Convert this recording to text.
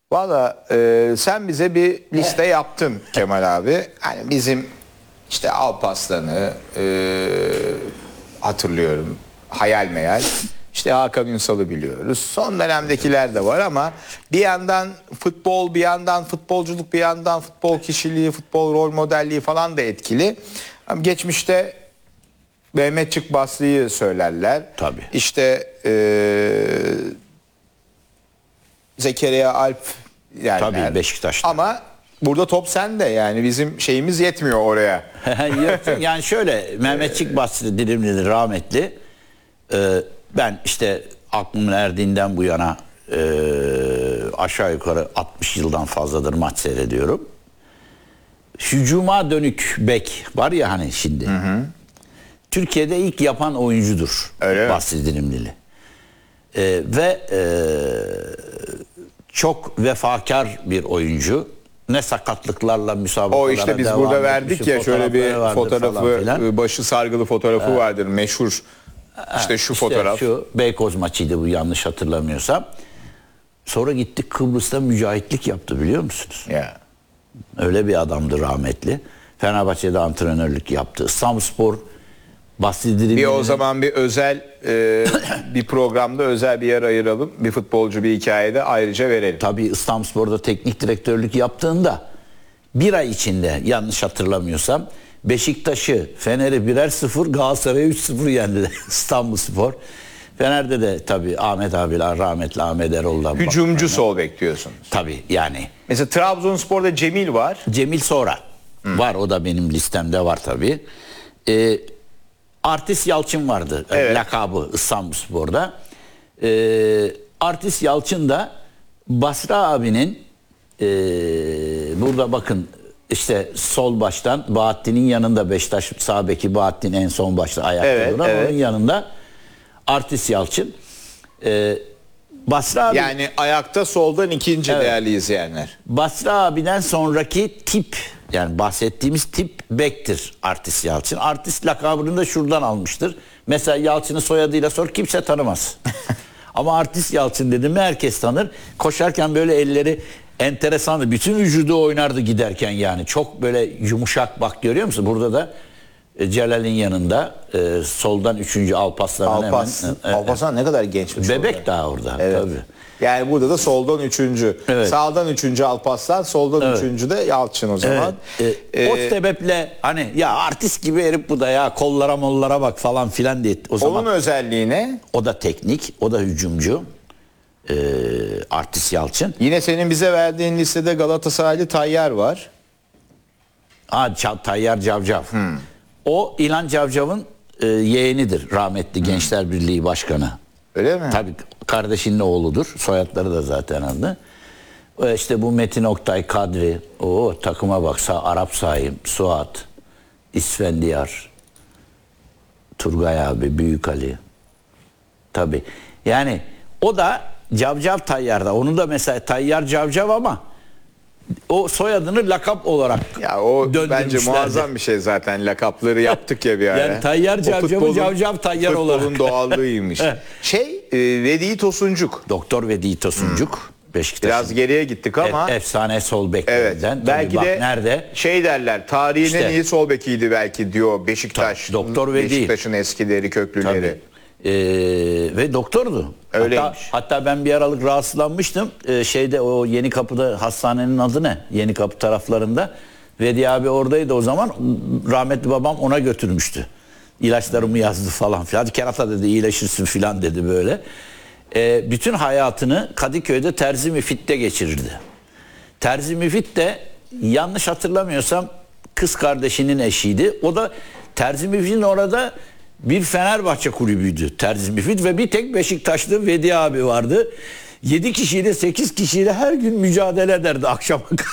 Valla sen bize bir liste yaptın Kemal abi. Hani bizim işte Alparslan'ı hatırlıyorum. Hayal meyal. İşte Hakan Ünsal'ı biliyoruz. Son dönemdekiler de var ama bir yandan futbol, bir yandan futbolculuk, bir yandan futbol kişiliği, futbol rol modelliği falan da etkili. Ama geçmişte Mehmetçik Basri'yi söylerler. Tabii. İşte Zekeriya Alp yerler. Tabii Beşiktaş'ta. Ama burada top sende, yani bizim şeyimiz yetmiyor oraya. Yani şöyle, Mehmetçik Basri Dilimli'nin rahmetli. Ben işte aklımın erdiğinden bu yana aşağı yukarı 60 yıldan fazladır maç seyrediyorum. Hücuma dönük bek var ya hani şimdi. Hı. Türkiye'de ilk yapan oyuncudur. Öyle Basri Dilimlili. Ve çok vefakar bir oyuncu. Ne sakatlıklarla müsabakalara O işte biz devam burada etmiş, verdik ya, şöyle bir fotoğrafı, başı sargılı fotoğrafı vardır meşhur. İşte şu fotoğraf. Şu Beykoz maçıydı bu, yanlış hatırlamıyorsam. Sonra gitti Kıbrıs'ta mücahitlik yaptı, biliyor musunuz? Yeah. Öyle bir adamdı rahmetli. Fenerbahçe'de antrenörlük yaptı. İstanbulspor, Basri Dilimli'nin... Bir o zaman bir özel bir programda özel bir yer ayıralım. Bir futbolcu bir hikayede ayrıca verelim. Tabii İstanbulspor'da teknik direktörlük yaptığında bir ay içinde, yanlış hatırlamıyorsam, Beşiktaş'ı, Fener'i 1-0, Galatasaray'ı 3-0 yendi İstanbulspor. Fener'de de tabii Ahmet abiler, rahmetli Ahmet Erol'dan. Hücumcu sol bek diyorsunuz. Tabii yani. Mesela Trabzonspor'da Cemil var. Cemil sonra. Var, o da benim listemde var tabii. Artist Yalçın vardı. Evet. Lakabı İstanbulspor'da. Artist Yalçın da Basra abinin burada bakın işte sol baştan Bahattin'in yanında, Beşiktaş sağ beki Bahattin en son başta ayakta duran, onun yanında Artist Yalçın. Basra abi, Yani ayakta soldan ikinci, evet, değerli izleyenler. Basra abiden sonraki tip, yani bahsettiğimiz tip bektir Artist Yalçın. Artist lakabını da şuradan almıştır. Mesela Yalçın'ın soyadıyla sor, kimse tanımaz. Ama Artist Yalçın dedim mi herkes tanır. Koşarken böyle elleri enteresandı. Bütün vücudu oynardı giderken yani. Çok böyle yumuşak, bak görüyor musun? Burada da Celal'in yanında soldan 3. Alparslan'ın hemen. Alparslan ne kadar gençmiş. Bebek orada. daha orada. Evet. Tabii. Yani burada da soldan 3. Evet. Sağdan 3. Alparslan, soldan 3. de Yalçın o zaman. O sebeple hani ya artist gibi herif bu da ya, kollara mollara bak falan filan diye. O zaman Onun özelliği ne? o da teknik, o da hücumcu. Artist Yalçın. Yine senin bize verdiğin listede Galatasaraylı Tayyar var. Tayyar Cavcav. O İlhan Cavcav'ın yeğenidir. Rahmetli Gençler Birliği Başkanı. Öyle mi? Tabii kardeşinin oğludur. Soyadları da zaten adı. İşte bu Metin Oktay, Kadri, o takıma baksa, Arap Saim, Suat, İsfendiyar, Turgay abi, Büyük Ali. Tabii. Yani o da Cavcav Tayyar'da. Onu da mesela Tayyar Cavcav ama o soyadını lakap olarak Ya o bence döndürmüşlerdi. muazzam bir şey zaten. Lakapları yaptık ya bir ara. Yani Tayyar Cavcav'ı Cavcav Tayyar olarak. Futbolun doğallığıymış. Vedi Tosuncuk. Doktor Vedi Tosuncuk. Beşiktaş'ın. Biraz geriye gittik ama. Efsane sol Evet. beklerinden. Belki bak, de nerede? şey derler. Tarihin İşte, en iyi sol bekiydi belki diyor Beşiktaş. Tabii, Doktor Vedi. Beşiktaş'ın eskileri, köklüleri. Tabii. Ve doktordu. Öyleymiş. Hatta ben bir aralık rahatsızlanmıştım. Şeyde, o Yenikapı'da, hastanenin adı ne? Yenikapı taraflarında. Vedi abi oradaydı o zaman. Rahmetli babam ona götürmüştü. İlaçlarımı yazdı falan filan. Hadi kerata dedi, iyileşirsin filan dedi böyle. Bütün hayatını Kadıköy'de Terzi Müfit'te geçirirdi. Terzi Müfit de yanlış hatırlamıyorsam kız kardeşinin eşiydi. O da Terzi Müfit'in orada bir Fenerbahçe kulübüydü Terzi Müfit ve bir tek Beşiktaşlı Vedi abi vardı. 7 kişiyle 8 kişiyle her gün mücadele ederdi akşama kadar.